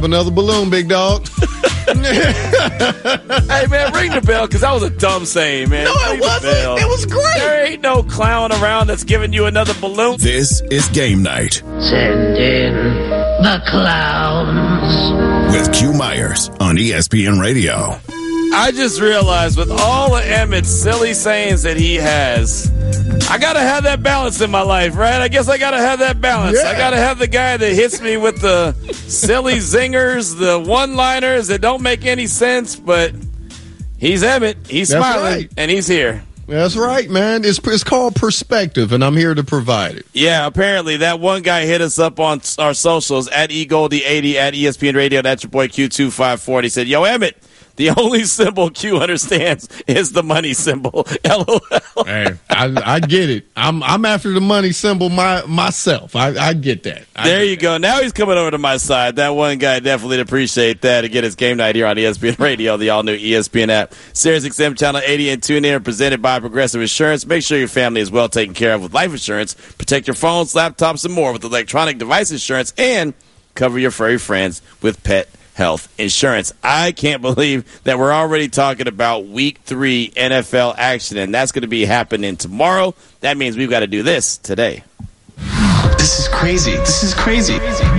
Another balloon, big dog. Hey, man, ring the bell, because that was a dumb saying, man. No, it wasn't. It was great. There ain't no clown around that's giving you another balloon. This is Game Night. Send in the clowns. With Q Myers on ESPN Radio. I just realized with all of Emmett's silly sayings that he has, I got to have that balance in my life, right? I guess I got to have that balance. Yeah. I got to have the guy that hits me with the silly zingers, the one-liners that don't make any sense, but he's Emmett. He's That's smiling, right. and he's here. That's right, man. It's called perspective, and I'm here to provide it. Yeah, apparently that one guy hit us up on our socials, at eGoldie80, at ESPN Radio. That's your boy Q254. He said, yo, Emmett, the only symbol Q understands is the money symbol. LOL. Hey, I get it. I'm after the money symbol myself. I get that. There you go. Now he's coming over to my side. That one guy definitely appreciate that. Again, it's Game Night here on ESPN Radio, the all-new ESPN app. SiriusXM Channel 80 and TuneIn, presented by Progressive Insurance. Make sure your family is well taken care of with life insurance. Protect your phones, laptops, and more with electronic device insurance. And cover your furry friends with pet health insurance. I can't believe that we're already talking about Week 3 NFL action, and that's going to be happening tomorrow. That means we've got to do this today. This is crazy. This is crazy.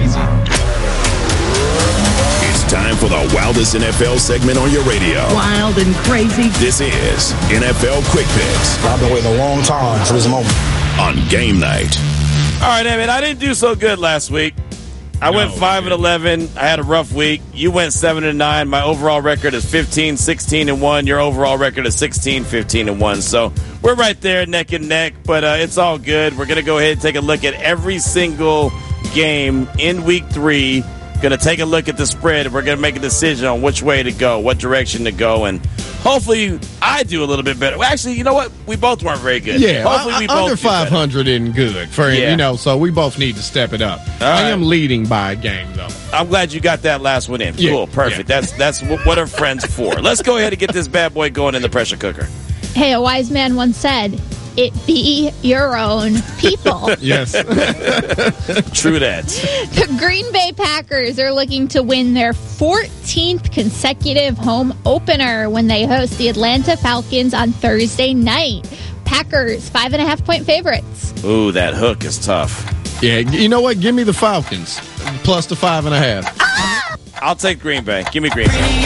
It's time for the wildest NFL segment on your radio. Wild and crazy. This is NFL Quick Picks I've been waiting a long time for this moment. on Game Night. All right, Emmett, I didn't do so good last week. I went 5-11. I had a rough week. You went 7-9. My overall record is 15-16-1. Your overall record is 16-15-1. So we're right there, neck and neck. But it's all good. We're gonna go ahead and take a look at every single game in Week 3. Gonna take a look at the spread. We're gonna make a decision on which way to go, what direction to go, and hopefully I do a little bit better. Well, actually, you know what? We both weren't very good. Yeah, hopefully we both under do better. 500 isn't good for so we both need to step it up. I am leading by a game, though. I'm glad you got that last one in. Yeah, Cool, perfect. yeah. That's what are friends for. Let's go ahead and get this bad boy going in the pressure cooker. Hey, a wise man once said, it be your own people. Yes. True that. The Green Bay Packers are looking to win their 14th consecutive home opener when they host the Atlanta Falcons on Thursday night. Packers, 5.5-point favorites. Ooh, that hook is tough. Yeah, you know what? Give me the Falcons plus the 5.5. I'll take Green Bay. Give me Green Bay.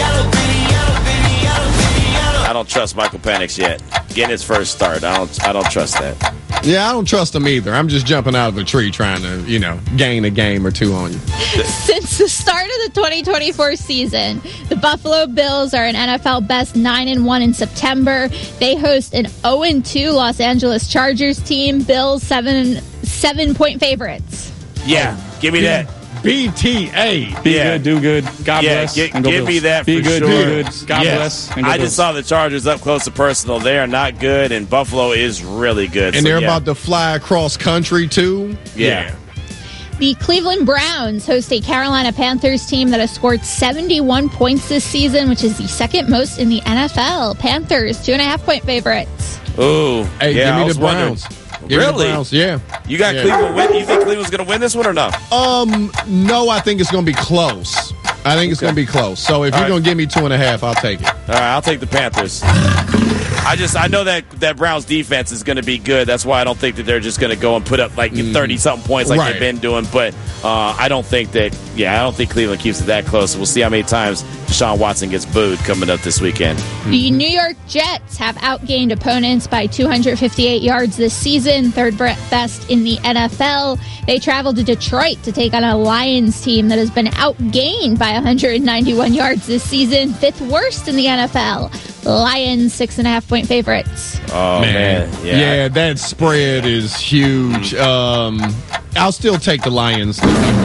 I don't trust Michael Penix yet. Getting his first start, I don't trust that. Yeah, I don't trust them either. I'm just jumping out of a tree trying to, gain a game or two on you. Since the start of the 2024 season, the Buffalo Bills are an NFL best 9-1 in September. They host an 0-2 Los Angeles Chargers team. Bills 7-point favorites. Yeah, give me that. BTA. Be good, do good. God bless. Give and go me Bills. that Be for good, sure. do good. God Yes. bless. And go I Bills. just saw the Chargers up close and personal. They are not good, and Buffalo is really good. And So, they're yeah. about to fly across country, too. Yeah. The Cleveland Browns host a Carolina Panthers team that has scored 71 points this season, which is the second most in the NFL. Panthers, 2.5-point favorites. Ooh. Hey, yeah, I give me was the Browns. wondering. Give me the Really? Browns, yeah. You got Yeah. Cleveland win? You think Cleveland's going to win this one or no? No, I think it's going to be close. I think it's going to be close. So if you're going to give me 2.5, I'll take it. All right, I'll take the Panthers. I know that Browns defense is going to be good. That's why I don't think that they're just going to go and put up like 30-something points like Right. they've been doing. But I don't think Cleveland keeps it that close. We'll see how many times Deshaun Watson gets booed coming up this weekend. The New York Jets have outgained opponents by 258 yards this season, third best in the NFL. They travel to Detroit to take on a Lions team that has been outgained by 191 yards this season, fifth worst in the NFL. Lions, 6.5-point favorites. Oh, man. Yeah, that spread is huge. I'll still take the Lions.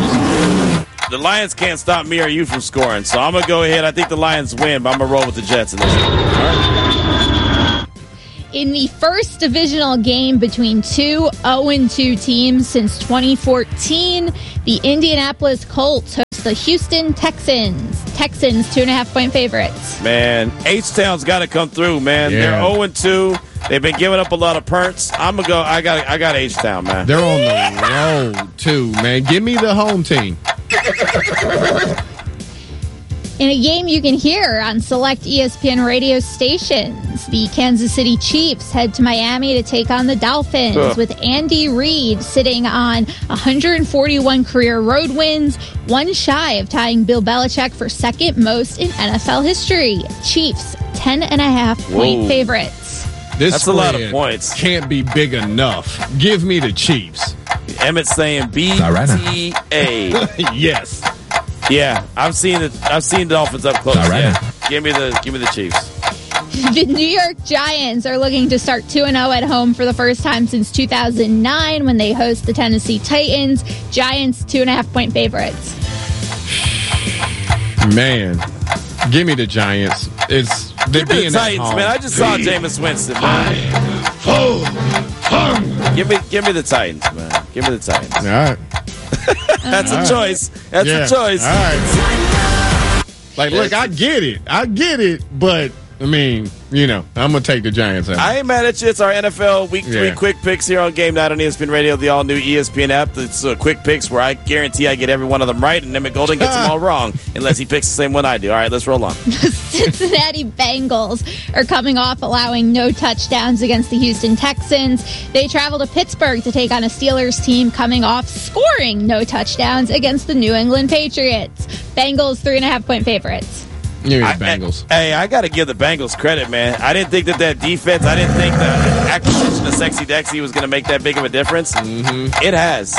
The Lions can't stop me or you from scoring, so I'm going to go ahead. I think the Lions win, but I'm going to roll with the Jets in this one. All right. In the first divisional game between two 0-2 teams since 2014, the Indianapolis Colts host the Houston Texans. Texans, 2.5-point favorites. Man, H-Town's got to come through, man. Yeah. They're 0-2. They've been giving up a lot of punts. I'm going to go. I got H-Town, man. They're on the road, too, man. Give me the home team. In a game you can hear on select ESPN radio stations, the Kansas City Chiefs head to Miami to take on the Dolphins with Andy Reid sitting on 141 career road wins, one shy of tying Bill Belichick for second most in NFL history. Chiefs, 10.5-point favorites. That's a lot of points. Can't be big enough. Give me the Chiefs. Emmett saying BTA. Yes. Yeah, I've seen the Dolphins up close. Yeah. Give me the Chiefs. The New York Giants are looking to start 2-0 at home for the first time since 2009 when they host the Tennessee Titans. Giants 2.5-point favorites. Man, give me the Giants. Give me the Titans, man. I just saw Jameis Winston, man. Give me the Titans, man. Give me the Titans. All right. That's a choice. That's a choice. All right. Like, look, I get it, but I mean, I'm gonna take the Giants out. I ain't mad at you. It's our NFL Week 3 quick picks here on Game Night on ESPN Radio, the all-new ESPN app. It's quick picks where I guarantee I get every one of them right, and Emmett Golden gets them all wrong, unless he picks the same one I do. All right, let's roll on. The Cincinnati Bengals are coming off allowing no touchdowns against the Houston Texans. They travel to Pittsburgh to take on a Steelers team coming off scoring no touchdowns against the New England Patriots. Bengals 3.5-point favorites. Bengals. Hey, I got to give the Bengals credit, man. I didn't think that defense, I didn't think the acquisition of Sexy Dexy was going to make that big of a difference. Mm-hmm. It has.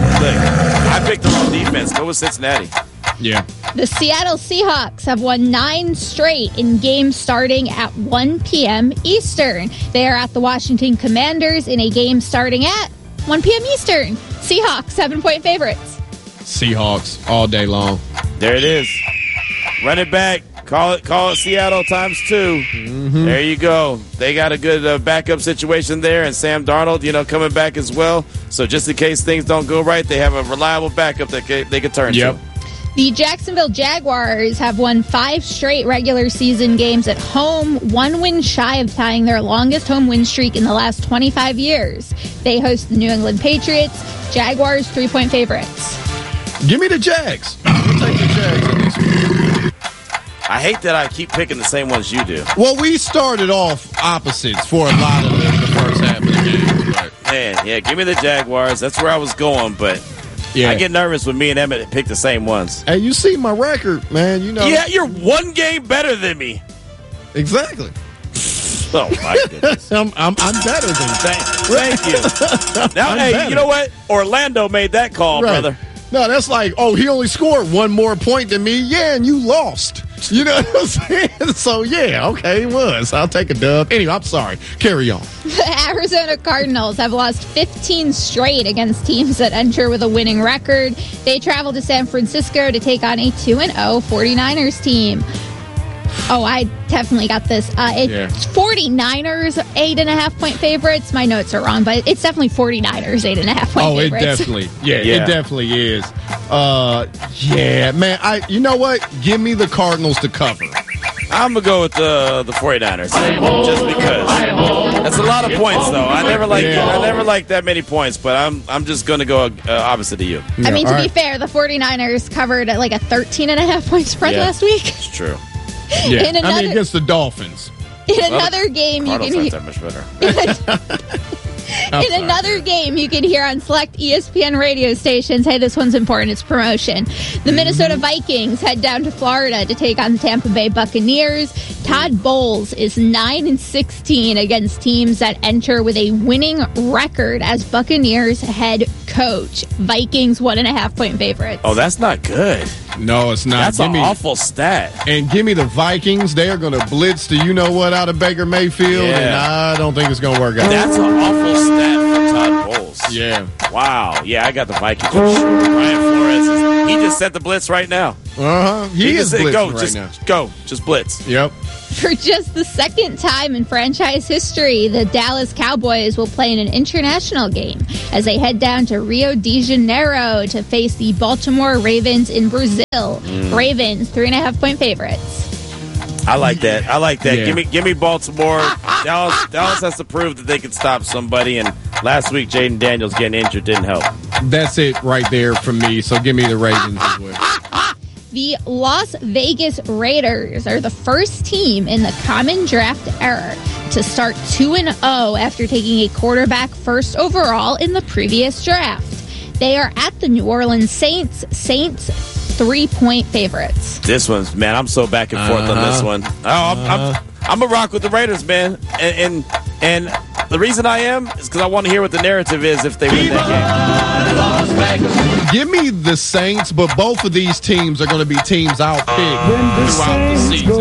I picked the wrong defense. Go with Cincinnati. Yeah. The Seattle Seahawks have won 9 straight in games starting at 1 p.m. Eastern. They are at the Washington Commanders in a game starting at 1 p.m. Eastern. Seahawks, 7-point favorites. Seahawks all day long. There it is. Run it back. Call it Seattle times 2. Mm-hmm. There you go. They got a good backup situation there, and Sam Darnold, coming back as well. So just in case things don't go right, they have a reliable backup that they can turn to. The Jacksonville Jaguars have won 5 straight regular season games at home, 1 win shy of tying their longest home win streak in the last 25 years. They host the New England Patriots. Jaguars 3-point favorites. Give me the Jags. I'll take the Jags in this one. I hate that I keep picking the same ones you do. Well, we started off opposites for a lot of the first half of the game. But. Man, give me the Jaguars. That's where I was going, but I get nervous when me and Emmett pick the same ones. Hey, you see my record, man. Yeah, you're 1 game better than me. Exactly. Oh, my goodness. I'm better than Thank you. Now, hey, you know what? Orlando made that call, brother. No, that's like, he only scored 1 more point than me. Yeah, and you lost. You know what I'm saying? So, it was. I'll take a dub. Anyway, I'm sorry. Carry on. The Arizona Cardinals have lost 15 straight against teams that enter with a winning record. They travel to San Francisco to take on a 2-0 49ers team. Oh, I definitely got this. It's 49ers 8.5-point favorites. My notes are wrong, but it's definitely 49ers 8.5-point favorites. It definitely, it definitely is. Man. You know what? Give me the Cardinals to cover. I'm gonna go with the 49ers just because. That's a lot of points, though. I never liked that many points, but I'm just gonna go opposite of you. I mean, to be fair, the 49ers covered at like a 13.5-point spread last week. It's true. Yeah, against the Dolphins. In another game, you can hear. That much better. In another game, you can hear on select ESPN radio stations. Hey, this one's important. It's promotion. The Minnesota Vikings head down to Florida to take on the Tampa Bay Buccaneers. Todd Bowles is 9-16 against teams that enter with a winning record as Buccaneers head coach. Vikings 1.5-point favorites. Oh, that's not good. No, it's not. That's an awful stat. And give me the Vikings. They are going to blitz the you-know-what out of Baker Mayfield, and I don't think it's going to work out. That's an awful stat for Todd Bowles. Yeah. Wow. Yeah, I got the Vikings for sure. Brian Flores, he just sent the blitz right now. He is blitzing right now. Go. Just blitz. Yep. For just the second time in franchise history, the Dallas Cowboys will play in an international game as they head down to Rio de Janeiro to face the Baltimore Ravens in Brazil. Ravens, 3.5-point favorites. I like that. Yeah. Give me Baltimore. Dallas has to prove that they can stop somebody, and last week Jaden Daniels getting injured didn't help. That's it right there for me, so give me the Ravens as well. The Las Vegas Raiders are the first team in the common draft era to start 2-0 after taking a quarterback first overall in the previous draft. They are at the New Orleans Saints. Saints 3-point favorites. This one's, man, I'm so back and forth on this one. I'm a rock with the Raiders, man. And the reason I am is because I want to hear what the narrative is if they win that game. Give me the Saints, but both of these teams are going to be teams outpicked throughout the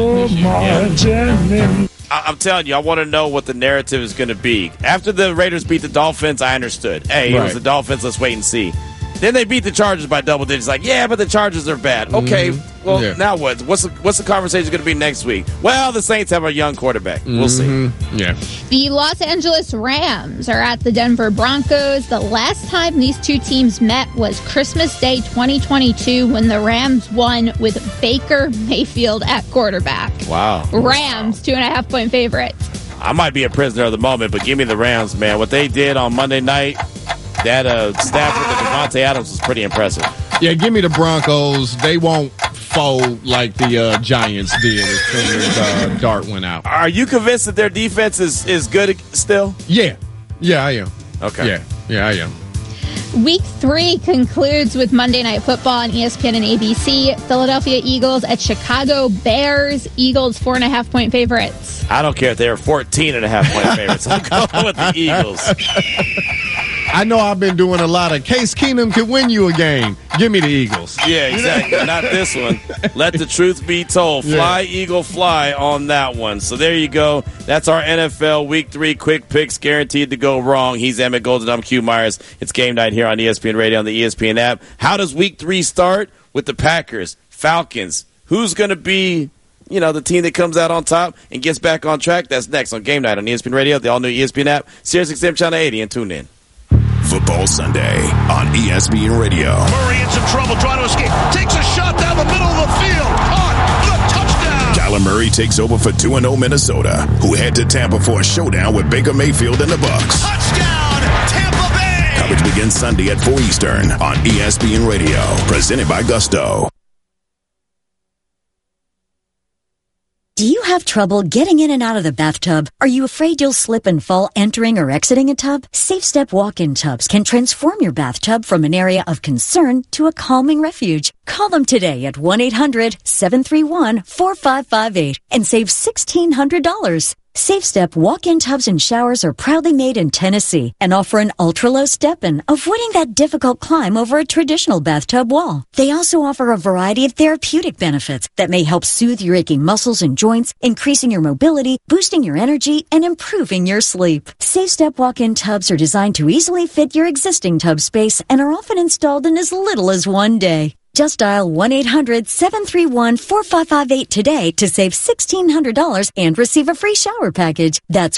season. I'm telling you, I want to know what the narrative is going to be. After the Raiders beat the Dolphins, I understood. Hey, it was the Dolphins. Let's wait and see. Then they beat the Chargers by double digits. Like, yeah, but the Chargers are bad. Okay, well, now what? What's the conversation going to be next week? Well, the Saints have a young quarterback. We'll see. Yeah. The Los Angeles Rams are at the Denver Broncos. The last time these two teams met was Christmas Day 2022 when the Rams won with Baker Mayfield at quarterback. Wow. Rams, 2.5-point favorites. I might be a prisoner of the moment, but give me the Rams, man. What they did on Monday night, that Stafford and Devontae Adams was pretty impressive. Yeah, give me the Broncos. They won't fold like the Giants did as soon as Dart went out. Are you convinced that their defense is good still? Yeah, I am. Okay. Yeah, I am. Week 3 concludes with Monday Night Football on ESPN and ABC. Philadelphia Eagles at Chicago Bears. Eagles 4.5-point favorites. I don't care if they're 14.5-point favorites. I'm going with the Eagles. I know I've been doing a lot of Case Keenum could win you a game. Give me the Eagles. Yeah, exactly. Not this one. Let the truth be told. Fly, Eagle, fly on that one. So there you go. That's our NFL Week 3 quick picks guaranteed to go wrong. He's Emmett Golden. I'm Q Myers. It's game night here on ESPN Radio on the ESPN app. How does Week 3 start? With the Packers, Falcons. Who's going to be, the team that comes out on top and gets back on track? That's next on Game Night on ESPN Radio, the all-new ESPN app, SiriusXM Channel 80, and tune in. Football Sunday on ESPN Radio. Murray in some trouble trying to escape. Takes a shot down the middle of the field. Caught. The touchdown. Kyler Murray takes over for 2-0 Minnesota, who head to Tampa for a showdown with Baker Mayfield and the Bucs. Touchdown, Tampa Bay. Coverage begins Sunday at 4 Eastern on ESPN Radio. Presented by Gusto. Do you have trouble getting in and out of the bathtub? Are you afraid you'll slip and fall entering or exiting a tub? SafeStep walk-in tubs can transform your bathtub from an area of concern to a calming refuge. Call them today at 1-800-731-4558 and save $1,600. SafeStep walk-in tubs and showers are proudly made in Tennessee and offer an ultra-low step-in, avoiding that difficult climb over a traditional bathtub wall. They also offer a variety of therapeutic benefits that may help soothe your aching muscles and joints, increasing your mobility, boosting your energy, and improving your sleep. SafeStep walk-in tubs are designed to easily fit your existing tub space and are often installed in as little as one day. Just dial 1-800-731-4558 today to save $1,600 and receive a free shower package. That's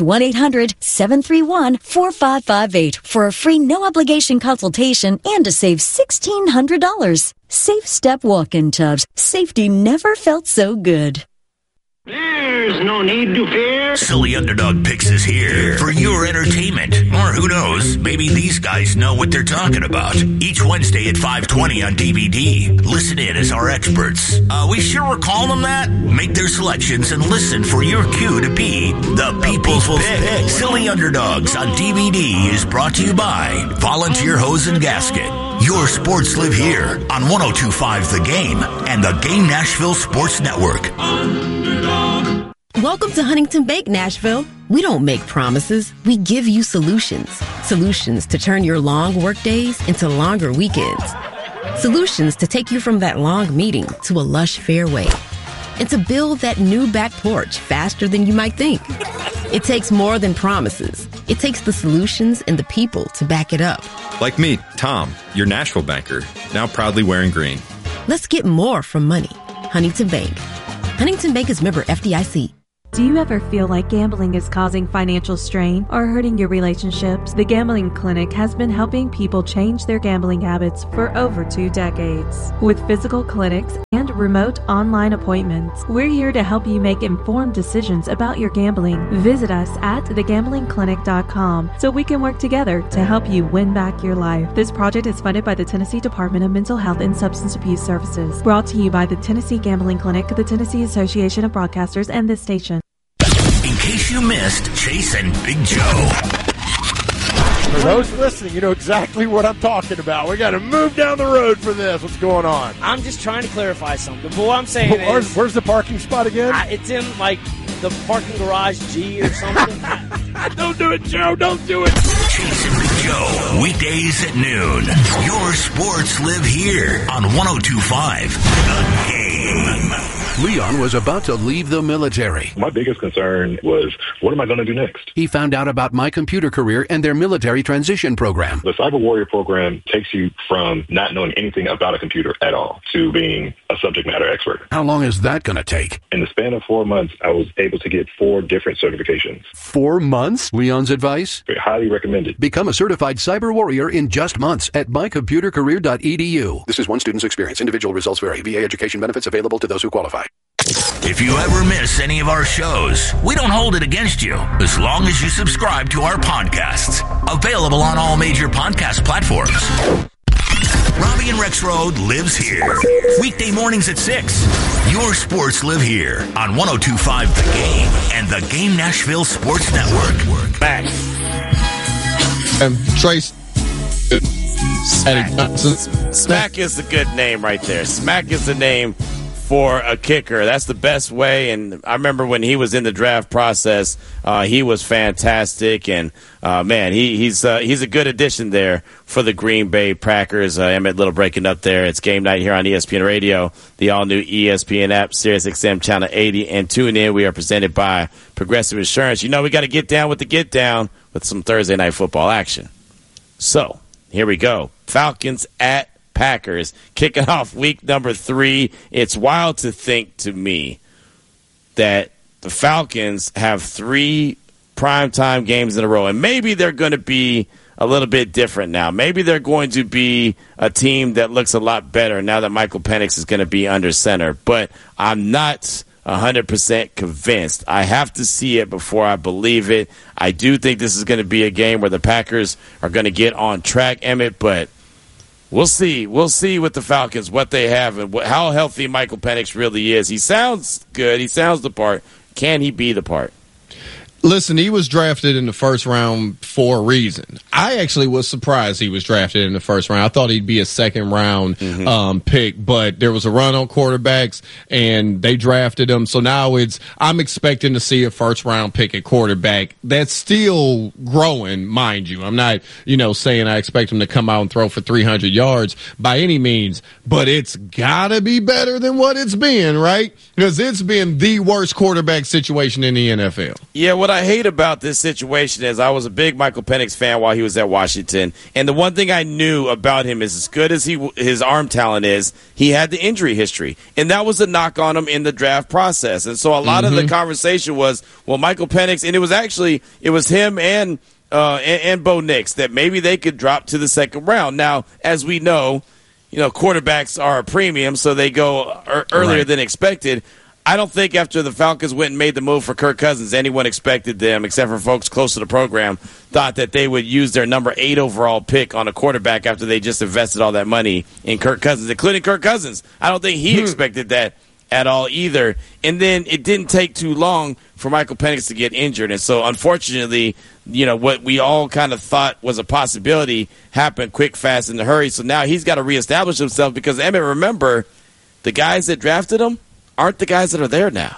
1-800-731-4558 for a free no-obligation consultation and to save $1,600. SafeStep walk-in tubs. Safety never felt so good. There's no need to fear. Silly Underdog Picks is here for your entertainment. Or who knows, maybe these guys know what they're talking about. Each Wednesday at 5:20 on DVD. Listen in as our experts. We sure we're calling them that? Make their selections and listen for your cue to be the People's Pick. Silly Underdogs on DVD is brought to you by Volunteer Hose and Gasket. Your sports live here on 102.5 The Game and the Game Nashville Sports Network. Welcome to Huntington Bank, Nashville. We don't make promises. We give you solutions. Solutions to turn your long work days into longer weekends. Solutions to take you from that long meeting to a lush fairway. And to build that new back porch faster than you might think. It takes more than promises. It takes the solutions and the people to back it up. Like me, Tom, your Nashville banker, now proudly wearing green. Let's get more from money. Huntington Bank. Huntington Bank is member FDIC. Do you ever feel like gambling is causing financial strain or hurting your relationships? The Gambling Clinic has been helping people change their gambling habits for over 2 decades. With physical clinics and remote online appointments, we're here to help you make informed decisions about your gambling. Visit us at thegamblingclinic.com so we can work together to help you win back your life. This project is funded by the Tennessee Department of Mental Health and Substance Abuse Services. Brought to you by the Tennessee Gambling Clinic, the Tennessee Association of Broadcasters, and this station. In case you missed Chase and Big Joe. For those listening, you know exactly what I'm talking about. We got to move down the road for this. What's going on? I'm just trying to clarify something. But what I'm saying is... Where's the parking spot again? It's in, like, the parking garage G or something. Don't do it, Joe. Don't do it. Chase and Big Joe. Weekdays at noon. Your sports live here on 102.5 The Game. Leon was about to leave the military. My biggest concern was, what am I going to do next? He found out about My Computer Career and their military transition program. The Cyber Warrior program takes you from not knowing anything about a computer at all to being a subject matter expert. How long is that going to take? In the span of 4 months, I was able to get 4 different certifications. 4 months? Leon's advice? Highly recommended. Become a certified cyber warrior in just months at mycomputercareer.edu. This is one student's experience. Individual results vary. VA education benefits available to those who qualify. If you ever miss any of our shows, we don't hold it against you as long as you subscribe to our podcasts. Available on all major podcast platforms. Robbie and Rex Road lives here. Weekday mornings at 6. Your sports live here on 102.5 The Game and the Game Nashville Sports Network. Back. Trace. Smack is a good name right there. Smack is the name for a kicker. That's the best way. And I remember when he was in the draft process, he was fantastic. And man, he's a good addition there for the Green Bay Packers. Emmett Little breaking up there. It's game night here on ESPN Radio, the all-new ESPN app, SiriusXM Channel 80, and tune in. We are presented by Progressive Insurance. You know we got to get down with the get down with some Thursday night football action. So here we go. Falcons at Packers kicking off week number 3. It's wild to think to me that the Falcons have 3 primetime games in a row, and maybe they're going to be a little bit different now. Maybe they're going to be a team that looks a lot better now that Michael Penix is going to be under center, but I'm not 100% convinced. I have to see it before I believe it. I do think this is going to be a game where the Packers are going to get on track, Emmett, but we'll see. We'll see with the Falcons what they have and how healthy Michael Penix really is. He sounds good. He sounds the part. Can he be the part? Listen, he was drafted in the first round for a reason. I actually was surprised he was drafted in the first round. I thought he'd be a second-round pick, but there was a run on quarterbacks, and they drafted him. So now I'm expecting to see a first-round pick at quarterback. That's still growing, mind you. I'm not, saying I expect him to come out and throw for 300 yards by any means, but it's got to be better than what it's been, right? Because it's been the worst quarterback situation in the NFL. Yeah, what I hate about this situation is I was a big Michael Penix fan while he was at Washington, and the one thing I knew about him is as good as his arm talent is, he had the injury history, and that was a knock on him in the draft process. And so a lot of the conversation was, well, Michael Penix, and it was him and Bo Nix that maybe they could drop to the second round. Now, as we know, quarterbacks are a premium, so they go earlier than expected. I don't think after the Falcons went and made the move for Kirk Cousins, anyone expected them, except for folks close to the program, thought that they would use their number 8 overall pick on a quarterback after they just invested all that money in Kirk Cousins, including Kirk Cousins. I don't think he expected that at all either. And then it didn't take too long for Michael Penix to get injured. And so, unfortunately, what we all kind of thought was a possibility happened quick, fast, in a hurry. So now he's got to reestablish himself because, Emmett, remember, the guys that drafted him aren't the guys that are there now.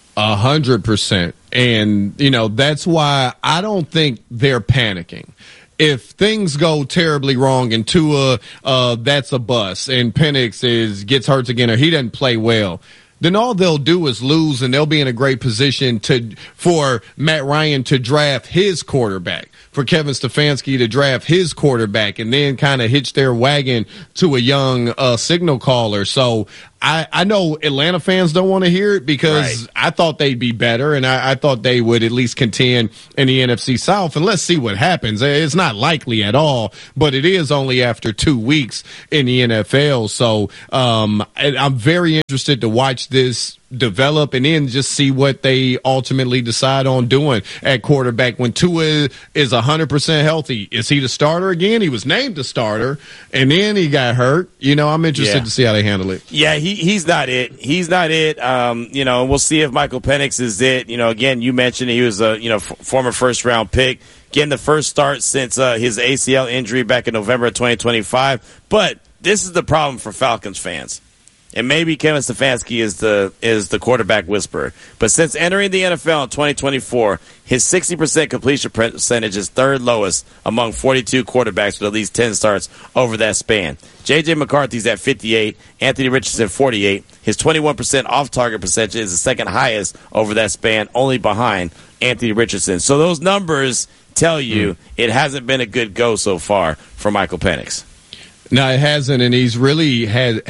100%. And, that's why I don't think they're panicking. If things go terribly wrong and Tua, that's a bust, and Penix gets hurt again or he doesn't play well, then all they'll do is lose, and they'll be in a great position for Matt Ryan to draft his quarterback, for Kevin Stefanski to draft his quarterback, and then kind of hitch their wagon to a young signal caller. So I know Atlanta fans don't want to hear it because I thought they'd be better, and I thought they would at least contend in the NFC South. And let's see what happens. It's not likely at all, but it is only after 2 weeks in the NFL. So I'm very interested to watch this develop and then just see what they ultimately decide on doing at quarterback when Tua is 100% healthy. Is he the starter again? He was named the starter, and then he got hurt. I'm interested to see how they handle it. Yeah, he's not it. He's not it. We'll see if Michael Penix is it. Again, you mentioned he was a former first-round pick, getting the first start since his ACL injury back in November of 2025. But this is the problem for Falcons fans. And maybe Kevin Stefanski is the quarterback whisperer. But since entering the NFL in 2024, his 60% completion percentage is third lowest among 42 quarterbacks with at least 10 starts over that span. J.J. McCarthy's at 58, Anthony Richardson 48. His 21% off-target percentage is the second highest over that span, only behind Anthony Richardson. So those numbers tell you it hasn't been a good go so far for Michael Penix. No, it hasn't, and he's really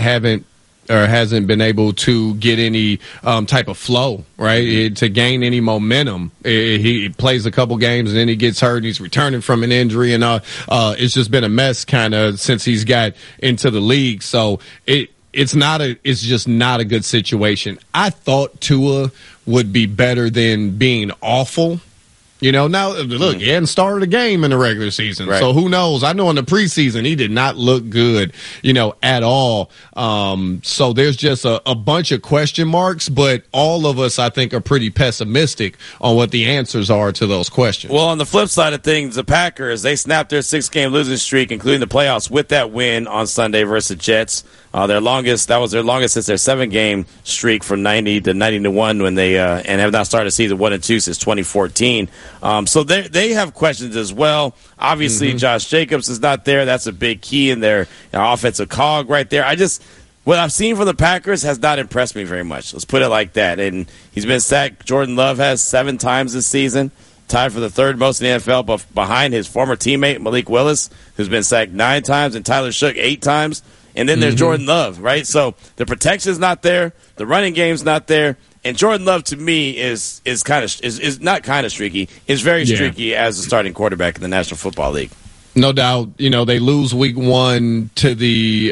hasn't been able to get any type of flow, right? To gain any momentum. He plays a couple games and then he gets hurt. He's returning from an injury, and it's just been a mess kind of since he's got into the league. So it's just not a good situation. I thought Tua would be better than being awful. Now, look, he hadn't started a game in the regular season, so who knows? I know in the preseason he did not look good, at all. So there's just a bunch of question marks, but all of us, I think, are pretty pessimistic on what the answers are to those questions. Well, on the flip side of things, the Packers, they snapped their 6-game losing streak, including the playoffs, with that win on Sunday versus Jets. That was their longest since their 7-game streak from 90 to 91 when they and have not started season 1 and 2 since 2014. So they have questions as well. Obviously, Josh Jacobs is not there. That's a big key in their offensive cog right there. What I've seen from the Packers has not impressed me very much. Let's put it like that. And he's been sacked. Jordan Love has 7 times this season, tied for the third most in the NFL, but behind his former teammate Malik Willis, who's been sacked 9 times, and Tyler Shook 8 times. And then there's Jordan Love, right? So the protection's not there, the running game's not there, and Jordan Love to me is not kind of streaky. Is very streaky as a starting quarterback in the National Football League. No doubt, they lose week 1 to the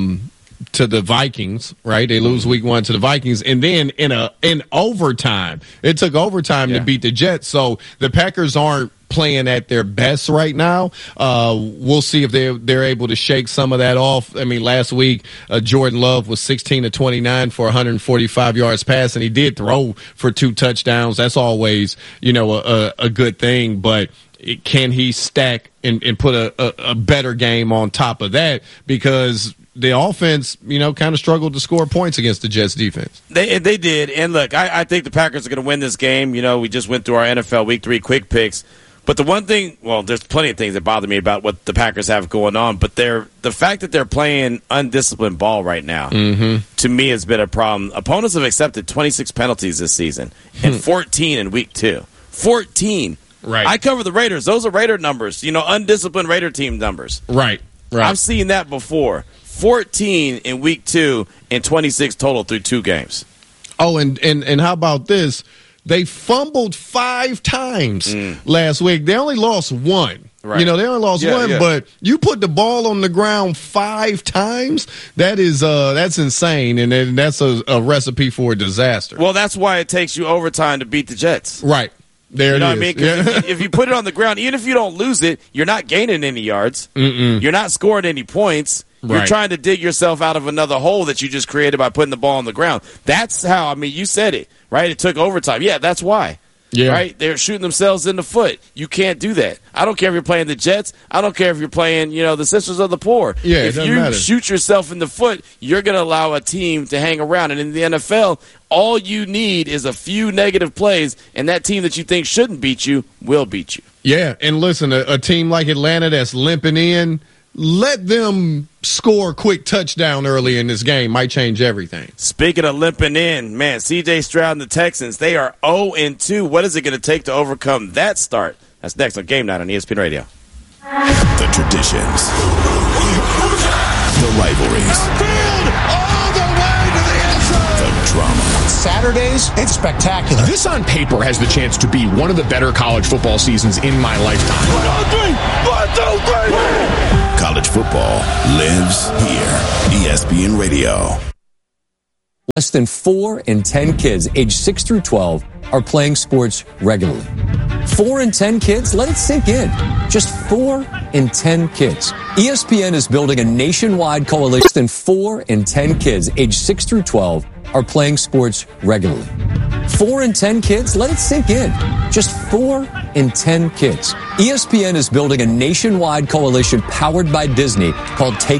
Vikings, right? They lose week 1 to the Vikings, and then in overtime, it took overtime to beat the Jets. So the Packers aren't playing at their best right now. We'll see if they're able to shake some of that off. I mean, last week Jordan Love was 16 to 29 for 145 yards pass, and he did throw for 2 touchdowns. That's always a good thing, but can he stack and put a better game on top of that? Because the offense, kind of struggled to score points against the Jets defense. They did. And look, I think the Packers are going to win this game. We just went through our NFL Week 3 quick picks. But the one thing, there's plenty of things that bother me about what the Packers have going on, but the fact that they're playing undisciplined ball right now, to me, has been a problem. Opponents have accepted 26 penalties this season and 14 in Week 2. 14. Right. I cover the Raiders. Those are Raider numbers, undisciplined Raider team numbers. Right. I've seen that before. 14 in Week 2 and 26 total through 2 games. Oh, and how about this? They fumbled 5 times last week. They only lost 1. Right. They only lost 1, but you put the ball on the ground 5 times. That's insane, and that's a recipe for a disaster. Well, that's why it takes you overtime to beat the Jets. Right. There you know it is. What I mean? 'Cause if you put it on the ground, even if you don't lose it, you're not gaining any yards. You're not scoring any points. You're trying to dig yourself out of another hole that you just created by putting the ball on the ground. That's how, you said it, right? It took overtime. Yeah, that's why. Yeah. Right? They're shooting themselves in the foot. You can't do that. I don't care if you're playing the Jets. I don't care if you're playing, the Sisters of the Poor. Yeah, if you shoot yourself in the foot, you're going to allow a team to hang around. And in the NFL, all you need is a few negative plays, and that team that you think shouldn't beat you will beat you. Yeah, and listen, a team like Atlanta that's limping in, let them score a quick touchdown early in this game. Might change everything. Speaking of limping in, man, C.J. Stroud and the Texans, they are 0-2. What is it going to take to overcome that start? That's next on Game Night on ESPN Radio. The traditions, the rivalries, all the way to Saturdays, it's spectacular. This on paper has the chance to be one of the better college football seasons in my lifetime. 1, 2, 3. College football lives here. ESPN Radio. Less than 4 in 10 kids aged 6 through 12 are playing sports regularly. 4 in 10 kids? Let it sink in. Just 4 in 10 kids. ESPN is building a nationwide coalition. Less than 4 in 10 kids aged 6 through 12 are playing sports regularly. 4 in 10 kids? Let it sink in. Just 4 in 10 kids. ESPN is building a nationwide coalition powered by Disney called Take